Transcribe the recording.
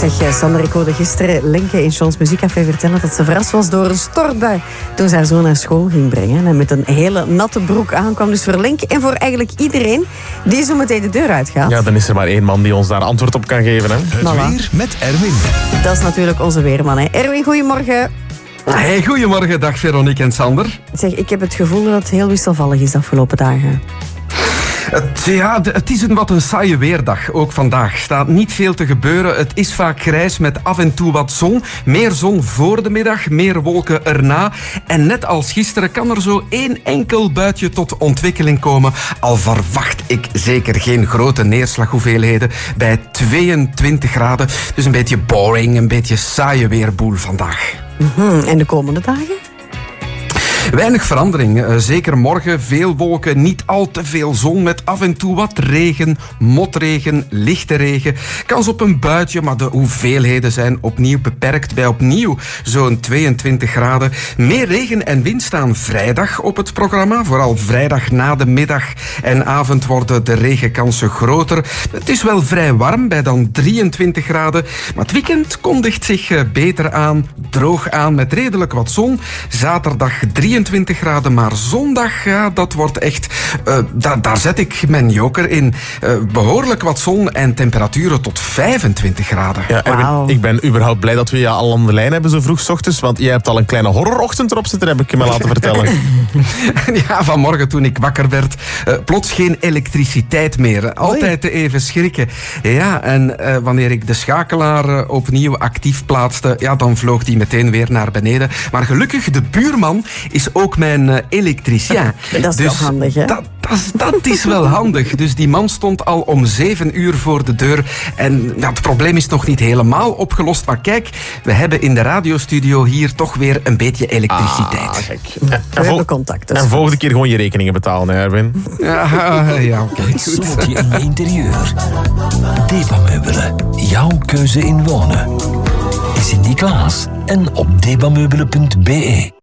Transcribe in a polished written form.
Zeg, Sander, ik hoorde gisteren Lenke in John's Muziekcafé vertellen dat ze verrast was door een stortbui toen ze haar zoon naar school ging brengen. En met een hele natte broek aankwam. Dus voor Lenke en voor eigenlijk iedereen die zo meteen de deur uitgaat. Ja, dan is er maar één man die ons daar antwoord op kan geven. Hè? Het weer met Erwin. Dat is natuurlijk onze weerman. Hè. Erwin, goedemorgen. Hey, goedemorgen, dag Veronique en Sander. Zeg, ik heb het gevoel dat het heel wisselvallig is de afgelopen dagen. Het is wat een saaie weerdag. Ook vandaag staat niet veel te gebeuren. Het is vaak grijs met af en toe wat zon. Meer zon voor de middag, meer wolken erna. En net als gisteren kan er zo één enkel buitje tot ontwikkeling komen. Al verwacht ik zeker geen grote neerslaghoeveelheden bij 22 graden. Dus een beetje boring, een beetje saaie weerboel vandaag. En de komende dagen? Weinig verandering. Zeker morgen veel wolken, niet al te veel zon met af en toe wat regen, motregen, lichte regen. Kans op een buitje, maar de hoeveelheden zijn opnieuw beperkt bij opnieuw zo'n 22 graden. Meer regen en wind staan vrijdag op het programma. Vooral vrijdag na de middag en avond worden de regenkansen groter. Het is wel vrij warm bij dan 23 graden. Maar het weekend kondigt zich beter aan. Droog aan met redelijk wat zon. Zaterdag 23 graden, maar zondag, ja, dat wordt echt... Daar zet ik mijn joker in. Behoorlijk wat zon en temperaturen tot 25 graden. Ja, Erwin, Wauw. ik ben überhaupt blij dat we je al aan de lijn hebben zo vroeg 's ochtends, want jij hebt al een kleine horrorochtend erop zitten, heb ik je me laten vertellen. Ja, vanmorgen toen ik wakker werd, plots geen elektriciteit meer. Altijd te even schrikken. Ja, en wanneer ik de schakelaar opnieuw actief plaatste, ja, dan vloog die meteen weer naar beneden. Maar gelukkig, de buurman is ook mijn elektricien. Dat is dus wel handig, hè? Dat is wel handig. Dus die man stond al om 7 uur voor de deur. En ja, het probleem is nog niet helemaal opgelost. Maar kijk, we hebben in de radiostudio hier toch weer een beetje elektriciteit. Kijk. We hebben contact. Dus. En volgende keer gewoon je rekeningen betalen, hè, Erwin. Ja, oké. Het slootje in je interieur. Debameubelen. Jouw keuze in wonen. In Sint-Niklaas en op debameubelen.be.